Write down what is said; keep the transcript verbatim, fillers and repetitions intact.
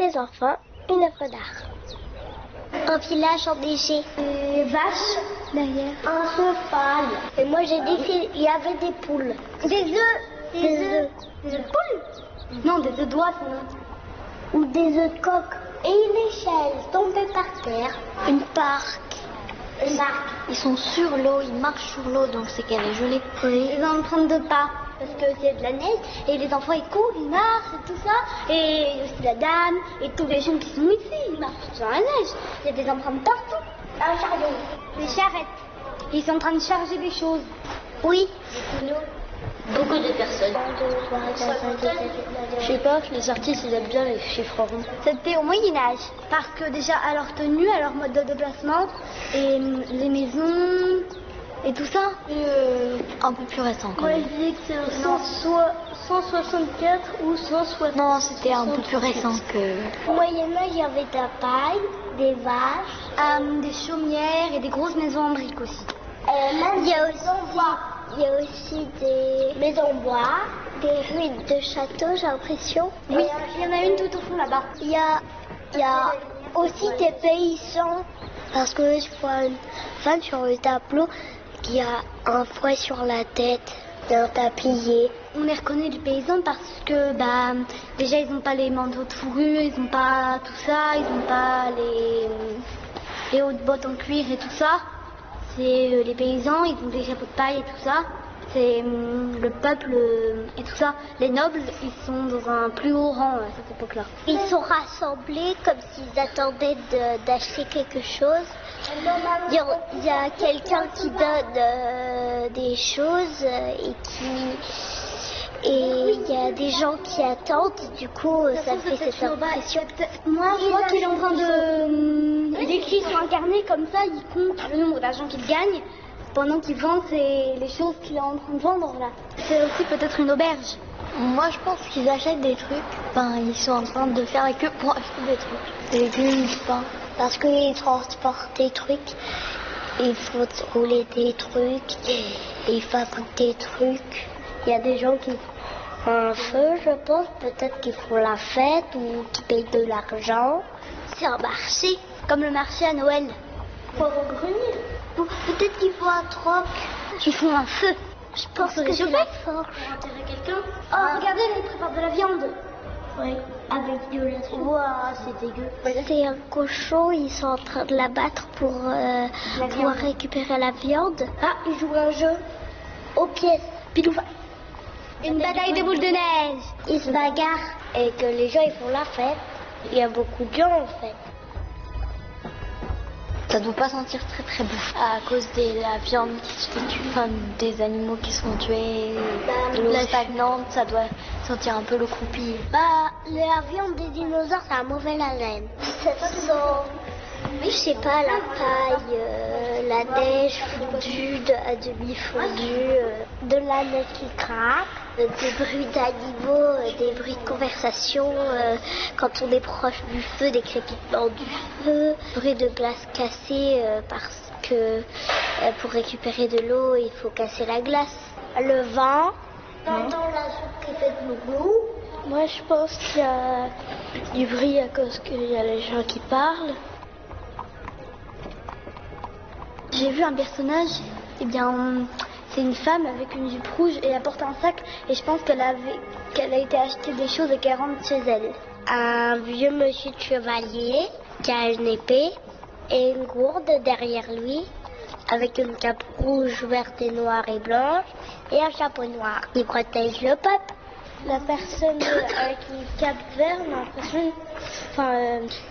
les enfants une œuvre d'art. Un village enneigé. Des vaches derrière. Un cheval. Et moi j'ai dit qu'il y avait des poules. Des œufs. Des, des œufs. Des œufs de poule. Non, des œufs d'oie sinon. Ou des œufs de coq. Et une échelle tombée par terre. Une barque. Une barque. Ils sont sur l'eau, ils marchent sur l'eau, donc c'est qu'elle est jolie. Oui. Ils ont trente de pas. Parce que c'est de la neige, et les enfants ils courent, ils marchent et tout ça, et aussi la dame, et tous les gens qui sont ici, ils marchent sur la neige. Il y a des empreintes partout. Un chariot. Des charrettes. Ils sont en train de charger des choses. Oui. Des tonneaux. Beaucoup de personnes. Je sais pas, les artistes ils aiment bien les chiffres ronds. C'était au Moyen-Âge, parce que déjà à leur tenue, à leur mode de déplacement, et les maisons... Et tout ça euh, un peu plus récent quand Moi, même. je disais que c'est cent soixante-quatre ou cent soixante. Non, c'était un peu plus récent que... Au Moyen-Âge, il y avait de la paille, des vaches, euh, des chaumières et des grosses maisons en briques aussi. Euh, même il y a aussi, il y a aussi des maisons en bois, des ruines de châteaux, j'ai l'impression. Oui, il y en a une tout au fond là-bas. Il y a, il y a aussi des paysans, parce que je vois une femme sur le tableau qui a un fouet sur la tête, un tablier. On les reconnaît les paysans parce que bah, déjà ils n'ont pas les manteaux de fourrure, ils n'ont pas tout ça, ils n'ont pas les, les hautes bottes en cuir et tout ça. C'est euh, les paysans, ils ont des chapeaux de paille et tout ça. C'est euh, le peuple euh, et tout ça. Les nobles, ils sont dans un plus haut rang à cette époque-là. Ils sont rassemblés comme s'ils attendaient d'acheter quelque chose. Il y a, il y a quelqu'un qui donne euh, des choses euh, et qui et il y a des gens qui attendent. Du coup, euh, ça fait cette impression. Moi, je crois qu'il est en train de d'écrire sur un carnet comme ça. Il compte le nombre d'argent qu'il gagne pendant qu'il vend ses, les choses qu'il est en train de vendre là. C'est aussi peut-être une auberge. Moi, je pense qu'ils achètent des trucs. Enfin, ils sont en train de faire la queue pour acheter des trucs. Des légumes, du pain. Parce qu'ils transportent des trucs, il faut rouler des trucs, et ils fabriquent des trucs. Il y a des gens qui font un feu, je pense, peut-être qu'ils font la fête ou qui payent de l'argent. C'est un marché, comme le marché à Noël. Pour au grenier. Peut-être qu'ils font un troc. Ils font un feu. Je pense que c'est la forge. Pour enterrer quelqu'un. Oh, regardez, là, ils préparent de la viande. Oui, avec de la troupe. Wow, c'est dégueu. C'est un cochon, ils sont en train de l'abattre pour euh, pouvoir récupérer la viande. Ah, ils jouent un jeu aux pièces. Piloufa. Une bataille de boules de neige. Ils se bagarrent et que les gens ils font la fête. Il y a beaucoup de gens en fait. Ça doit pas sentir très très bon à cause de la viande qui se fait tuer, enfin des animaux qui sont tués, bah, l'eau stagnante, ça doit sentir un peu le croupi. Bah, la viande des dinosaures, ça a mauvais haleine. Ça sent, je sais pas, la paille, euh, la neige fondue, de, à demi fondue, euh, de la neige qui craque, euh, des bruits d'animaux, euh, des bruits de conversation, euh, quand on est proche du feu, des crépitements du feu, bruit de glace cassée euh, parce que euh, pour récupérer de l'eau, il faut casser la glace. Le vent, t'entends la soupe qui fait de l'eau. Moi, je pense qu'il y a du bruit à cause qu'il y a les gens qui parlent. J'ai vu un personnage, eh bien, c'est une femme avec une jupe rouge et elle porte un sac et je pense qu'elle avait, qu'elle a été acheter des choses et qu'elle rentre chez elle. Un vieux monsieur de chevalier qui a une épée et une gourde derrière lui avec une cape rouge, verte et noire et blanche et un chapeau noir. Il protège le peuple. La personne avec une cape verte, j'ai l'impression, enfin, euh,